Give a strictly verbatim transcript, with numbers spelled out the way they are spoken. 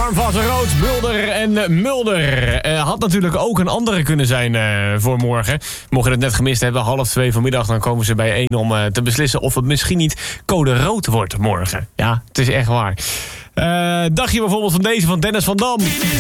Alarm vaste rood, Mulder en Mulder. Uh, had natuurlijk ook een andere kunnen zijn uh, voor morgen. Mocht je het net gemist hebben, half twee vanmiddag... dan komen ze bijeen om uh, te beslissen of het misschien niet code rood wordt morgen. Ja, het is echt waar. Uh, dacht je bijvoorbeeld van deze van Dennis van Dam?